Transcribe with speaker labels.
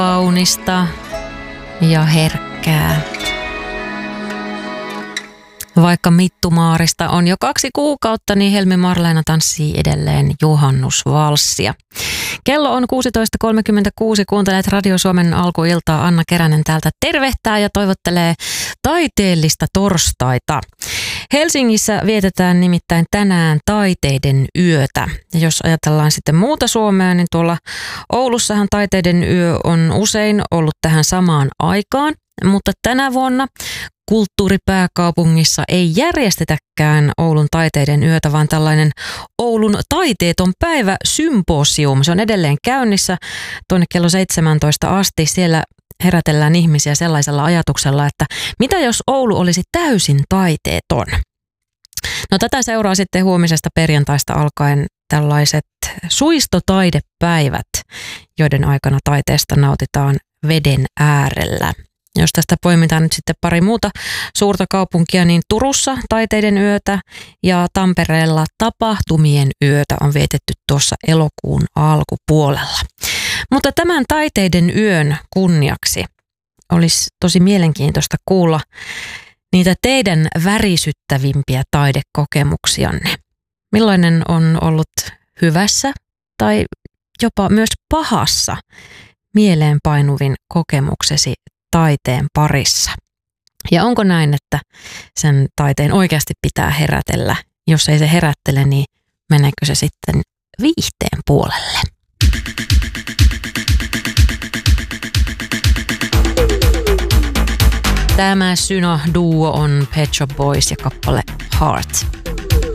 Speaker 1: kaunista ja herkkää. Vaikka Mittumaarista on jo 2 kuukautta, niin Helmi Marleena tanssii edelleen juhannusvalssia. Kello on 16.36, kuuntelet Radio Suomen alkuiltaa. Anna Keränen täältä tervehtää ja toivottelee taiteellista torstaita. Helsingissä vietetään nimittäin tänään taiteiden yötä. Ja jos ajatellaan sitten muuta Suomea, niin tuolla Oulussahan taiteiden yö on usein ollut tähän samaan aikaan. Mutta tänä vuonna kulttuuripääkaupungissa ei järjestetäkään Oulun taiteiden yötä, vaan tällainen Oulun taiteeton päivä symposium. Se on edelleen käynnissä tuonne kello 17 asti. Siellä herätellään ihmisiä sellaisella ajatuksella, että mitä jos Oulu olisi täysin taiteeton? No tätä seuraa sitten huomisesta perjantaista alkaen tällaiset suistotaidepäivät, joiden aikana taiteesta nautitaan veden äärellä. Jos tästä poimitaan nyt sitten pari muuta suurta kaupunkia, niin Turussa taiteiden yötä ja Tampereella tapahtumien yötä on vietetty tuossa elokuun alkupuolella. Mutta tämän taiteiden yön kunniaksi olisi tosi mielenkiintoista kuulla niitä teidän värisyttävimpiä taidekokemuksianne. Millainen on ollut hyvässä tai jopa myös pahassa mieleenpainuvin kokemuksesi taiteen parissa? Ja onko näin, että sen taiteen oikeasti pitää herätellä? Jos ei se herättele, niin meneekö se sitten viihteen puolelle? Tämä Syno-duo on Pet Shop Boys ja kappale Heart.